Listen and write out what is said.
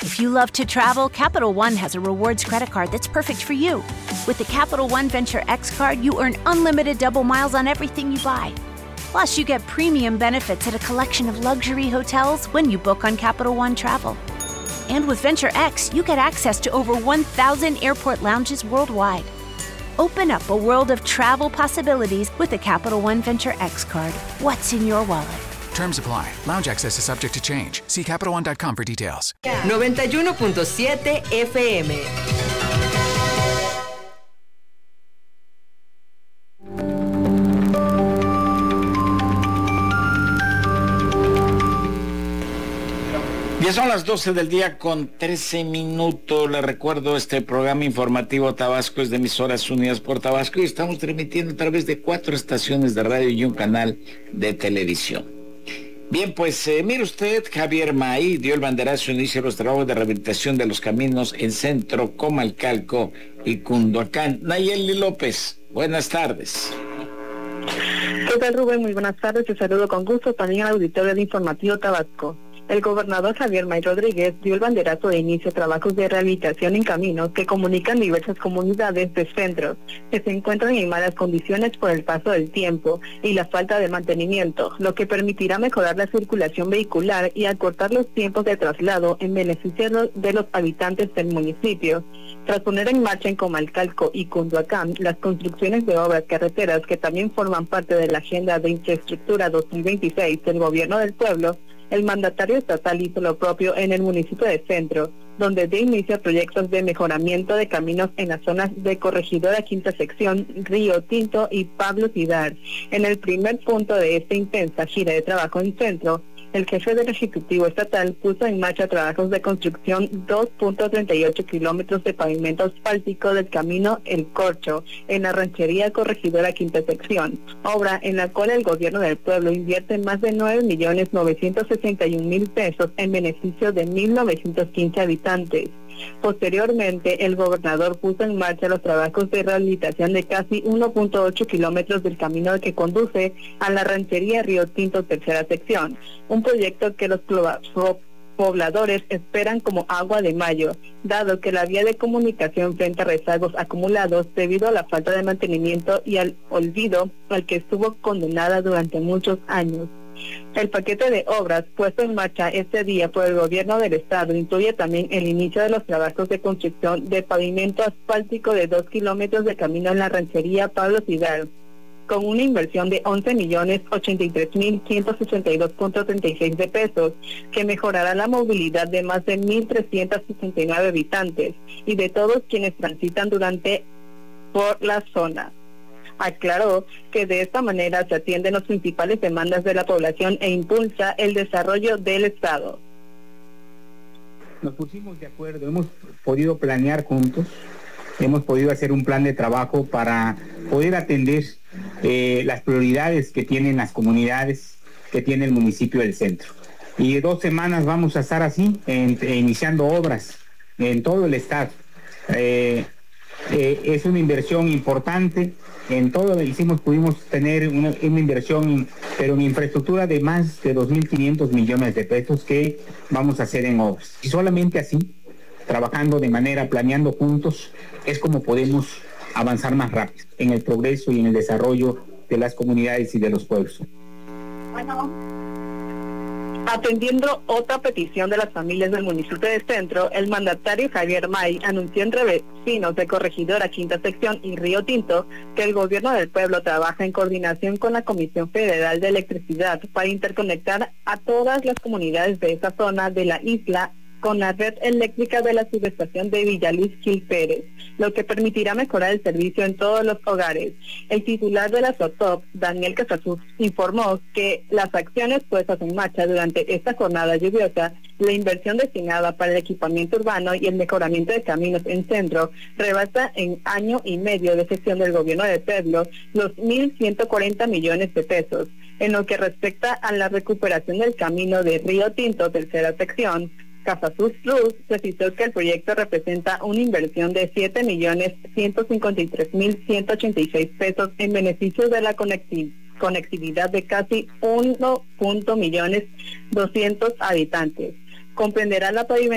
If you love to travel, Capital One has a rewards credit card that's perfect for you. With the Capital One Venture X card, you earn unlimited double miles on everything you buy. Plus, you get premium benefits at a collection of luxury hotels when you book on Capital One Travel. And with Venture X, you get access to over 1,000 airport lounges worldwide. Open up a world of travel possibilities with the Capital One Venture X card. What's in your wallet? Terms apply. Lounge access is subject to change. See CapitalOne.com for details. 91.7 FM. Ya son las 12 del día con 13 minutos. Les recuerdo, este programa informativo Tabasco es de Emisoras Unidas por Tabasco y estamos transmitiendo a través de 4 estaciones de radio y un canal de televisión. Bien, pues mire usted, Javier May dio el banderazo inicio de los trabajos de rehabilitación de los caminos en Centro, Comalcalco y Cunduacán. Nayeli López, buenas tardes. ¿Qué tal, Rubén? Muy buenas tardes. Te saludo con gusto también al auditorio de Informativo Tabasco. El gobernador Javier May Rodríguez dio el banderazo de inicio a trabajos de rehabilitación en caminos que comunican diversas comunidades de centros que se encuentran en malas condiciones por el paso del tiempo y la falta de mantenimiento, lo que permitirá mejorar la circulación vehicular y acortar los tiempos de traslado en beneficio de los habitantes del municipio. Tras poner en marcha en Comalcalco y Cunduacán las construcciones de obras carreteras que también forman parte de la Agenda de Infraestructura 2026 del Gobierno del Pueblo, el mandatario estatal hizo lo propio en el municipio de Centro, donde dio inicio a proyectos de mejoramiento de caminos en las zonas de Corregidora Quinta Sección, Río Tinto y Pablo Tidar. En el primer punto de esta intensa gira de trabajo en Centro, el jefe del Ejecutivo Estatal puso en marcha trabajos de construcción 2.38 kilómetros de pavimento asfáltico del camino El Corcho, en la ranchería Corregidora Quinta Sección, obra en la cual el gobierno del pueblo invierte más de 9.961.000 pesos en beneficio de 1.915 habitantes. Posteriormente, el gobernador puso en marcha los trabajos de rehabilitación de casi 1.8 kilómetros del camino que conduce a la ranchería Río Tinto Tercera Sección, un proyecto que los pobladores esperan como agua de mayo, dado que la vía de comunicación enfrenta rezagos acumulados debido a la falta de mantenimiento y al olvido al que estuvo condenada durante muchos años. El paquete de obras puesto en marcha este día por el gobierno del estado incluye también el inicio de los trabajos de construcción de pavimento asfáltico de 2 kilómetros de camino en la ranchería Pablo Tidal, con una inversión de 11.083.162.36 de pesos, que mejorará la movilidad de más de 1.369 habitantes y de todos quienes transitan por la zona. Aclaró que de esta manera se atienden las principales demandas de la población e impulsa el desarrollo del Estado. Nos pusimos de acuerdo, hemos podido planear juntos, hemos podido hacer un plan de trabajo para poder atender las prioridades que tienen las comunidades, que tiene el municipio del Centro. Y 2 semanas vamos a estar así, iniciando obras en todo el estado. Es una inversión importante. En todo lo que hicimos pudimos tener una inversión, pero en infraestructura de más de 2.500 millones de pesos que vamos a hacer en obras. Y solamente así, trabajando de manera, planeando juntos, es como podemos avanzar más rápido en el progreso y en el desarrollo de las comunidades y de los pueblos. Atendiendo otra petición de las familias del municipio de Centro, el mandatario Javier May anunció entre vecinos de Corregidora Quinta Sección y Río Tinto que el gobierno del pueblo trabaja en coordinación con la Comisión Federal de Electricidad para interconectar a todas las comunidades de esa zona de la isla con la red eléctrica de la subestación de Villa Luis Gil Pérez, lo que permitirá mejorar el servicio en todos los hogares. El titular de la SOTOP, Daniel Casasuz, informó que las acciones puestas en marcha durante esta jornada lluviosa, la inversión destinada para el equipamiento urbano y el mejoramiento de caminos en Centro, rebasa en año y medio de gestión del gobierno de pueblo los 1.140 millones de pesos. En lo que respecta a la recuperación del camino de Río Tinto, Tercera Sección, Casasuz Plus precisó que el proyecto representa una inversión de 7.153.186 pesos en beneficio de la conectividad de casi 1.200.000 habitantes. Comprenderá la pavimentación